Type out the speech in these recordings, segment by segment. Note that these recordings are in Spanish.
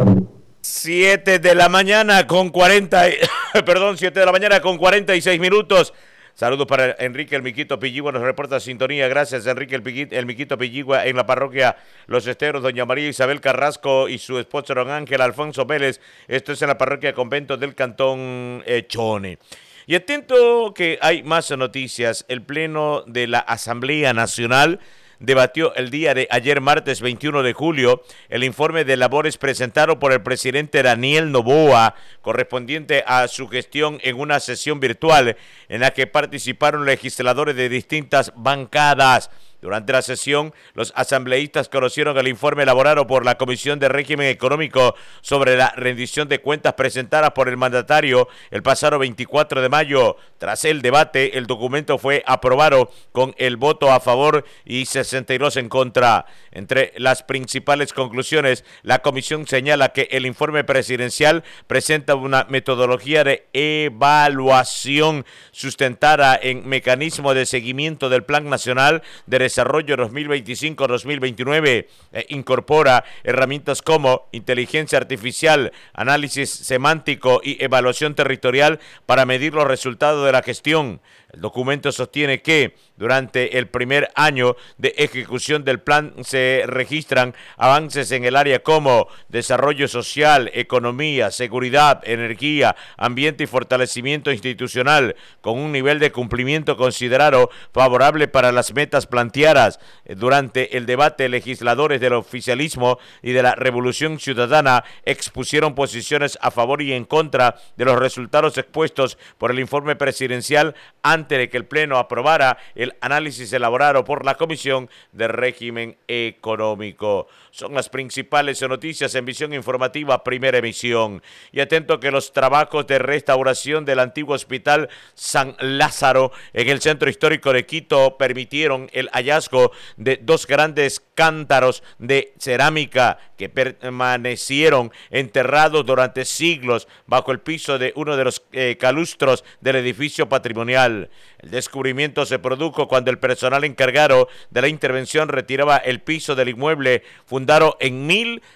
7 de la mañana con 46 minutos. Saludos para Enrique el Miquito Pilligua, nos reporta sintonía. Gracias, Enrique el Miquito Pilligua, en la parroquia Los Esteros. Doña María Isabel Carrasco y su esposo don Ángel Alfonso Vélez. Esto es en la parroquia Convento del Cantón Chone. Y atento que hay más noticias. El Pleno de la Asamblea Nacional debatió el día de ayer, martes 21 de julio, el informe de labores presentado por el presidente Daniel Noboa, correspondiente a su gestión en una sesión virtual en la que participaron legisladores de distintas bancadas. Durante la sesión, los asambleístas conocieron el informe elaborado por la Comisión de Régimen Económico sobre la rendición de cuentas presentadas por el mandatario el pasado 24 de mayo. Tras el debate, el documento fue aprobado con el voto a favor y 62 en contra. Entre las principales conclusiones, la comisión señala que el informe presidencial presenta una metodología de evaluación sustentada en mecanismos de seguimiento del Plan Nacional de Desarrollo 2025-2029 incorpora herramientas como inteligencia artificial, análisis semántico y evaluación territorial para medir los resultados de la gestión. El documento sostiene que durante el primer año de ejecución del plan se registran avances en el área como desarrollo social, economía, seguridad, energía, ambiente y fortalecimiento institucional, con un nivel de cumplimiento considerado favorable para las metas planteadas. Durante el debate, legisladores del oficialismo y de la Revolución Ciudadana expusieron posiciones a favor y en contra de los resultados expuestos por el informe presidencial antes de que el Pleno aprobara el análisis elaborado por la Comisión de Régimen Económico. Son las principales noticias en Visión Informativa, primera emisión. Y atento que los trabajos de restauración del antiguo Hospital San Lázaro en el centro histórico de Quito permitieron el hallazgo de 2 grandes cántaros de cerámica que permanecieron enterrados durante siglos bajo el piso de uno de los calustros del edificio patrimonial. El descubrimiento se produjo cuando el personal encargado de la intervención retiraba el piso del inmueble fundado en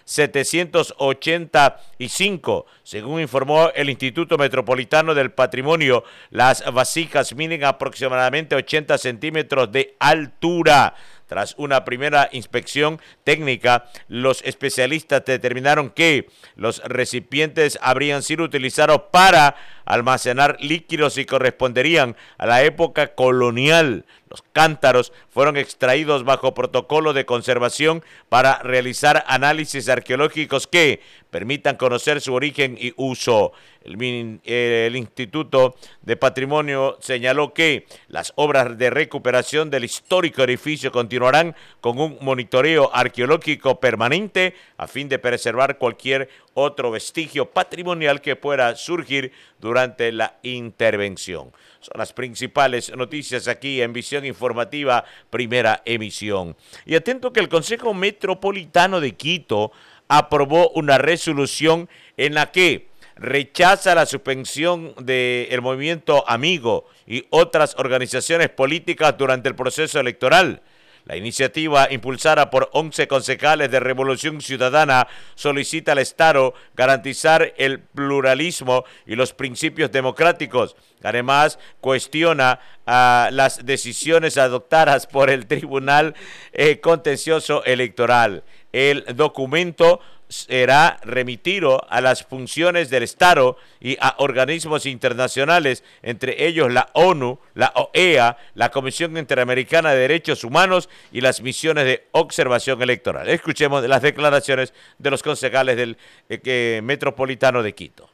1785. Según informó el Instituto Metropolitano del Patrimonio, las vasijas miden aproximadamente 80 centímetros de altura. Tras una primera inspección técnica, los especialistas determinaron que los recipientes habrían sido utilizados para almacenar líquidos y corresponderían a la época colonial. Los cántaros fueron extraídos bajo protocolo de conservación para realizar análisis arqueológicos que permitan conocer su origen y uso. El Instituto de Patrimonio señaló que las obras de recuperación del histórico edificio continuarán con un monitoreo arqueológico permanente a fin de preservar cualquier otro vestigio patrimonial que pueda surgir durante la intervención. Son las principales noticias aquí en Visión Informativa, primera emisión. Y atento que el Consejo Metropolitano de Quito aprobó una resolución en la que rechaza la suspensión del Movimiento Amigo y otras organizaciones políticas durante el proceso electoral. La iniciativa, impulsada por 11 concejales de Revolución Ciudadana, solicita al Estado garantizar el pluralismo y los principios democráticos. Además, cuestiona las decisiones adoptadas por el Tribunal Contencioso Electoral. El documento será remitido a las funciones del Estado y a organismos internacionales, entre ellos la ONU, la OEA, la Comisión Interamericana de Derechos Humanos y las misiones de observación electoral. Escuchemos las declaraciones de los concejales del Metropolitano de Quito.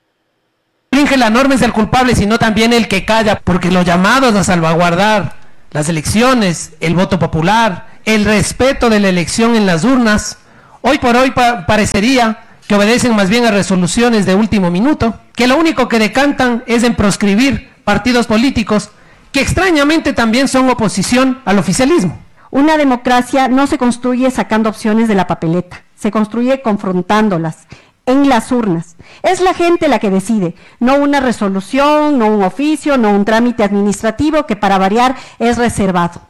La norma es el culpable, sino también el que calla, porque los llamados a salvaguardar las elecciones, el voto popular, el respeto de la elección en las urnas, hoy por hoy parecería que obedecen más bien a resoluciones de último minuto, que lo único que decantan es en proscribir partidos políticos que extrañamente también son oposición al oficialismo. Una democracia no se construye sacando opciones de la papeleta, se construye confrontándolas en las urnas. Es la gente la que decide, no una resolución, no un oficio, no un trámite administrativo que para variar es reservado.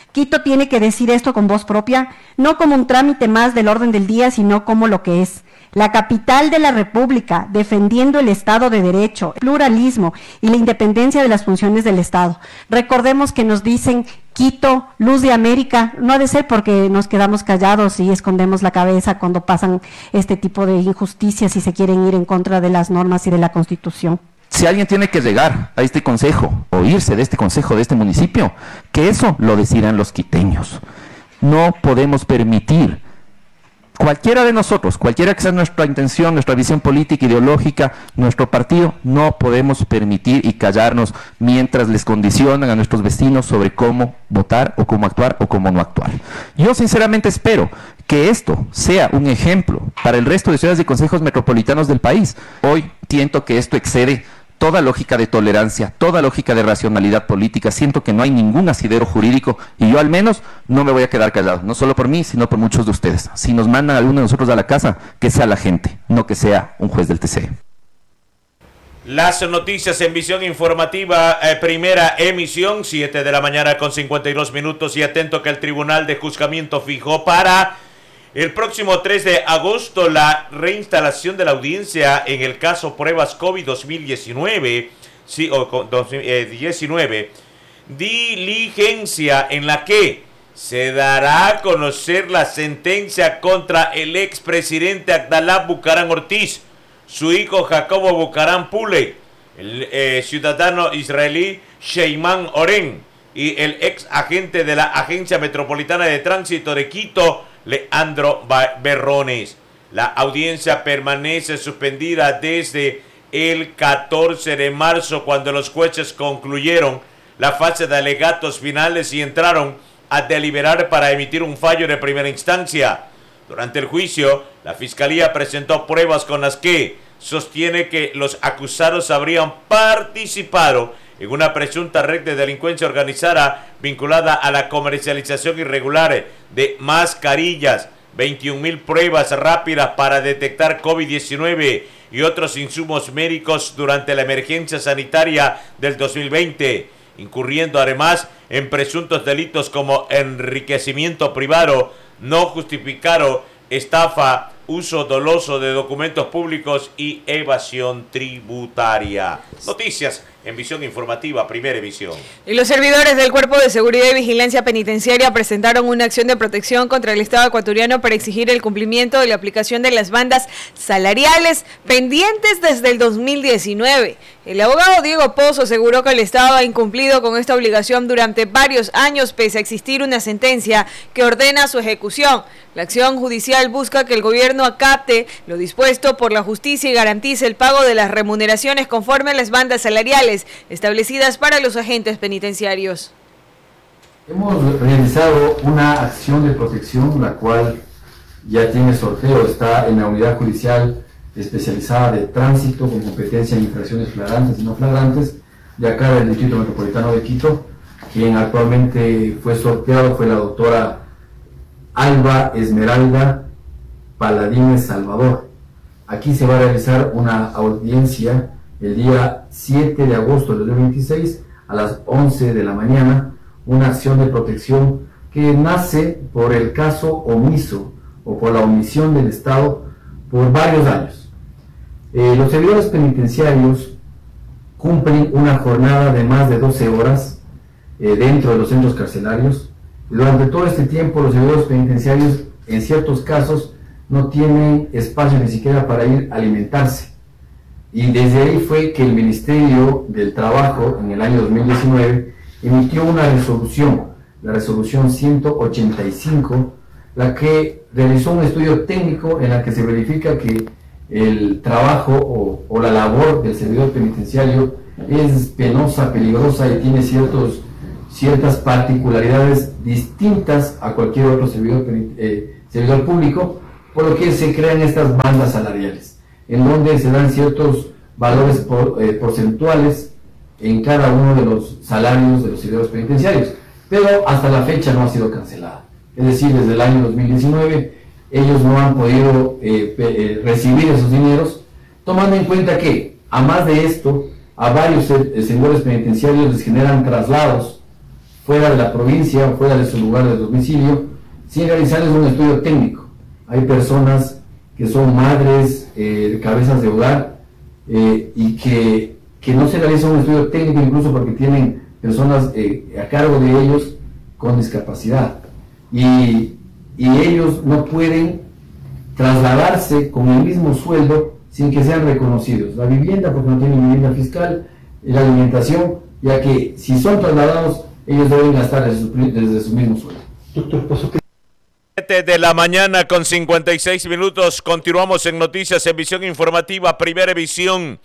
Quito tiene que decir esto con voz propia, no como un trámite más del orden del día, sino como lo que es. La capital de la República, defendiendo el Estado de Derecho, el pluralismo y la independencia de las funciones del Estado. Recordemos que nos dicen Quito, luz de América, no ha de ser porque nos quedamos callados y escondemos la cabeza cuando pasan este tipo de injusticias y se quieren ir en contra de las normas y de la Constitución. Si alguien tiene que llegar a este consejo o irse de este consejo, de este municipio, que eso lo decidan los quiteños. No podemos permitir, cualquiera de nosotros, cualquiera que sea nuestra intención, nuestra visión política, ideológica, nuestro partido, no podemos permitir y callarnos mientras les condicionan a nuestros vecinos sobre cómo votar o cómo actuar o cómo no actuar. Yo sinceramente espero que esto sea un ejemplo para el resto de ciudades y consejos metropolitanos del país. Hoy siento que esto excede toda lógica de tolerancia, toda lógica de racionalidad política. Siento que no hay ningún asidero jurídico y yo al menos no me voy a quedar callado, no solo por mí, sino por muchos de ustedes. Si nos mandan a alguno de nosotros a la casa, que sea la gente, no que sea un juez del TC. Las noticias en Visión Informativa, primera emisión, 7 de la mañana con 52 minutos, y atento que el Tribunal de Juzgamiento fijó para el próximo 3 de agosto la reinstalación de la audiencia en el caso Pruebas COVID 2019, diligencia en la que se dará a conocer la sentencia contra el expresidente Abdalá Bucaram Ortiz, su hijo Jacobo Bucaram Pule, el ciudadano israelí Sheyman Oren y el ex agente de la Agencia Metropolitana de Tránsito de Quito, Leandro Berrones. La audiencia permanece suspendida desde el 14 de marzo, cuando los jueces concluyeron la fase de alegatos finales y entraron a deliberar para emitir un fallo de primera instancia. Durante el juicio, la Fiscalía presentó pruebas con las que sostiene que los acusados habrían participado en una presunta red de delincuencia organizada vinculada a la comercialización irregular de mascarillas, 21,000 pruebas rápidas para detectar COVID-19 y otros insumos médicos durante la emergencia sanitaria del 2020, incurriendo además en presuntos delitos como enriquecimiento privado, no justificado, estafa, uso doloso de documentos públicos y evasión tributaria. Noticias en Visión Informativa, primera emisión. Y los servidores del Cuerpo de Seguridad y Vigilancia Penitenciaria presentaron una acción de protección contra el Estado ecuatoriano para exigir el cumplimiento de la aplicación de las bandas salariales pendientes desde el 2019. El abogado Diego Pozo aseguró que el Estado ha incumplido con esta obligación durante varios años, pese a existir una sentencia que ordena su ejecución. La acción judicial busca que el gobierno acate lo dispuesto por la justicia y garantice el pago de las remuneraciones conforme a las bandas salariales establecidas para los agentes penitenciarios. Hemos realizado una acción de protección, la cual ya tiene sorteo, está en la unidad judicial especializada de tránsito con competencia en infracciones flagrantes y no flagrantes, de acá del Distrito Metropolitano de Quito. Quien actualmente fue sorteado fue la doctora Alba Esmeralda Paladines Salvador. Aquí se va a realizar una audiencia el día 7 de agosto de 2026 a las 11 de la mañana, una acción de protección que nace por el caso omiso o por la omisión del Estado por varios años. Los servidores penitenciarios cumplen una jornada de más de 12 horas dentro de los centros carcelarios. Durante todo este tiempo los servidores penitenciarios en ciertos casos no tienen espacio ni siquiera para ir a alimentarse. Y desde ahí fue que el Ministerio del Trabajo en el año 2019 emitió una resolución, la resolución 185, la que realizó un estudio técnico en la que se verifica que el trabajo o la labor del servidor penitenciario es penosa, peligrosa y tiene ciertas particularidades distintas a cualquier otro servidor público, por lo que se crean estas bandas salariales, en donde se dan ciertos valores porcentuales en cada uno de los salarios de los servidores penitenciarios, pero hasta la fecha no ha sido cancelada. Es decir, desde el año 2019 ellos no han podido recibir esos dineros, tomando en cuenta que, a más de esto, a varios servidores penitenciarios les generan traslados fuera de la provincia o fuera de su lugar de domicilio, sin realizarles un estudio técnico. Hay personas que son madres, cabezas de hogar, y que no se realiza un estudio técnico, incluso porque tienen personas a cargo de ellos con discapacidad. Y ellos no pueden trasladarse con el mismo sueldo sin que sean reconocidos. La vivienda, porque no tienen vivienda fiscal, y la alimentación, ya que si son trasladados, ellos deben gastar desde su mismo sueldo. Doctor Pozo, ¿qué? 7 de la mañana con 56 minutos. Continuamos en Noticias en Visión Informativa, Primera Visión.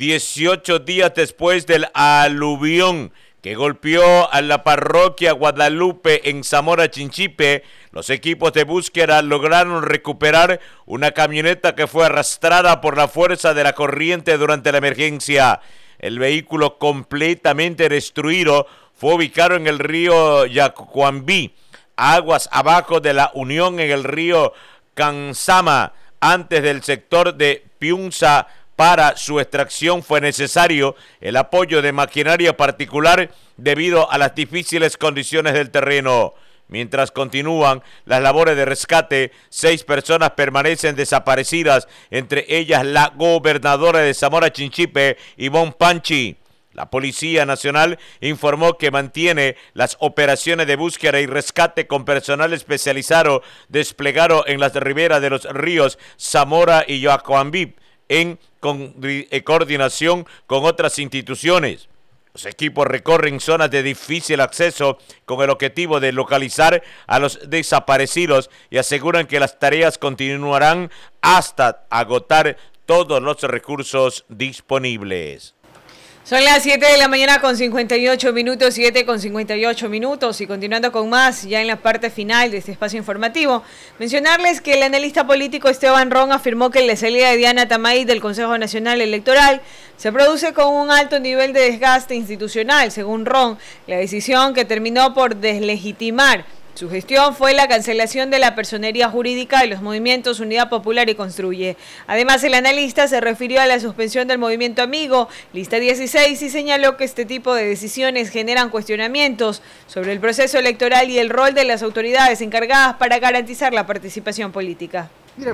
18 días después del aluvión que golpeó a la parroquia Guadalupe en Zamora Chinchipe, los equipos de búsqueda lograron recuperar una camioneta que fue arrastrada por la fuerza de la corriente durante la emergencia. El vehículo, completamente destruido, fue ubicado en el río Yacuambí, aguas abajo de la unión en el río Cansama. Antes del sector de Piunza. Para su extracción fue necesario el apoyo de maquinaria particular debido a las difíciles condiciones del terreno. Mientras continúan las labores de rescate, 6 personas permanecen desaparecidas, entre ellas la gobernadora de Zamora Chinchipe, Ivonne Panchi. La Policía Nacional informó que mantiene las operaciones de búsqueda y rescate con personal especializado desplegado en las riberas de los ríos Zamora y Yacuambí, en coordinación con otras instituciones. Los equipos recorren zonas de difícil acceso con el objetivo de localizar a los desaparecidos y aseguran que las tareas continuarán hasta agotar todos los recursos disponibles. Son las 7 de la mañana con 58 minutos, 7 con 58 minutos, y continuando con más, ya en la parte final de este espacio informativo, mencionarles que el analista político Esteban Ron afirmó que la salida de Diana Tamay del Consejo Nacional Electoral se produce con un alto nivel de desgaste institucional. Según Ron, la decisión que terminó por deslegitimar su gestión fue la cancelación de la personería jurídica de los movimientos Unidad Popular y Construye. Además, el analista se refirió a la suspensión del movimiento Amigo, lista 16, y señaló que este tipo de decisiones generan cuestionamientos sobre el proceso electoral y el rol de las autoridades encargadas para garantizar la participación política. Mira,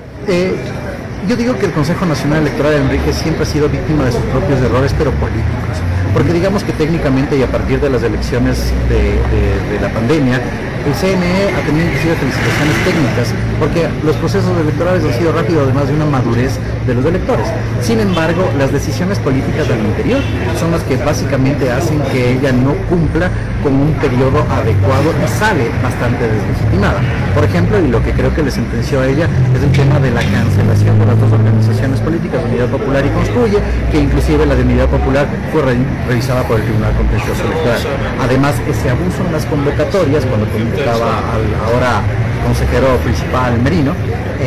yo digo que el Consejo Nacional Electoral de Enrique siempre ha sido víctima de sus propios errores, pero políticos. Porque digamos que técnicamente y a partir de las elecciones de la pandemia, el CNE ha tenido inclusive felicitaciones técnicas, porque los procesos electorales han sido rápidos, además de una madurez de los electores. Sin embargo, las decisiones políticas del interior son las que básicamente hacen que ella no cumpla con un periodo adecuado y sale bastante deslegitimada. Por ejemplo, y lo que creo que le sentenció a ella es el tema de la cancelación de las dos organizaciones políticas, Unidad Popular y Construye, que inclusive la de Unidad Popular fue revisada por el Tribunal Contencioso Electoral. Además, ese abuso en las convocatorias, cuando convocaba al ahora consejero principal Merino,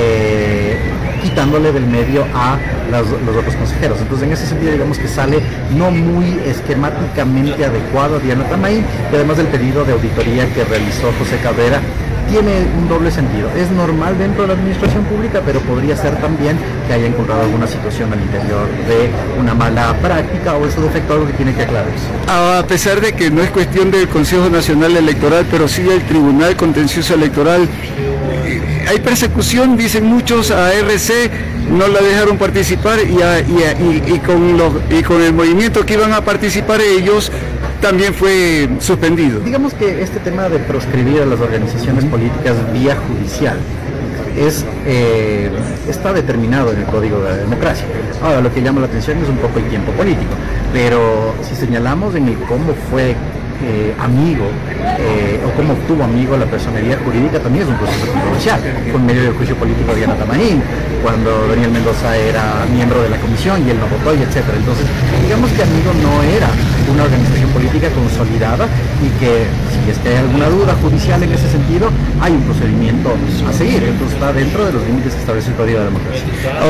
quitándole del medio a los otros consejeros. Entonces, en ese sentido, digamos que sale no muy esquemáticamente adecuado a Diana Tamay, y además del pedido de auditoría que realizó José Cabrera, tiene un doble sentido. Es normal dentro de la administración pública, pero podría ser también que haya encontrado alguna situación al interior de una mala práctica o en su defecto algo que tiene que aclararse. A pesar de que no es cuestión del Consejo Nacional Electoral, pero sí del Tribunal Contencioso Electoral, hay persecución, dicen muchos, a RC no la dejaron participar y con el movimiento que iban a participar ellos también fue suspendido. Digamos que este tema de proscribir a las organizaciones políticas vía judicial está determinado en el Código de la Democracia. Ahora, lo que llama la atención es un poco el tiempo político, pero si señalamos en el cómo fue amigo o cómo obtuvo amigo la personería jurídica, también es un proceso controversial, con medio del juicio político de Diana Tamay, cuando Daniel Mendoza era miembro de la comisión y él no votó, y etcétera. Entonces, digamos que Amigo no era una organización política consolidada, y que si es que hay alguna duda judicial en ese sentido, hay un procedimiento a seguir. Entonces está dentro de los límites que establece el Código de la Democracia.